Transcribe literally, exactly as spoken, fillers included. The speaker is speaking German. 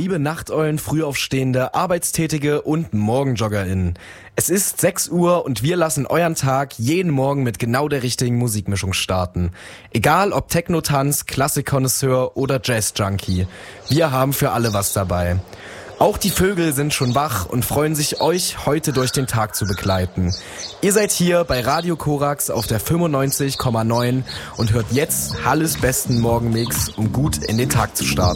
liebe Nachteulen, Frühaufstehende, Arbeitstätige und MorgenjoggerInnen. Es ist sechs Uhr und wir lassen euren Tag jeden Morgen mit genau der richtigen Musikmischung starten. Egal ob Techno-Tanz, Klassik-Konnoisseur oder Jazz-Junkie. Wir haben für alle was dabei. Auch die Vögel sind schon wach und freuen sich, euch heute durch den Tag zu begleiten. Ihr seid hier bei Radio Korax auf der fünfundneunzig Komma neun und hört jetzt Halles besten Morgenmix, um gut in den Tag zu starten.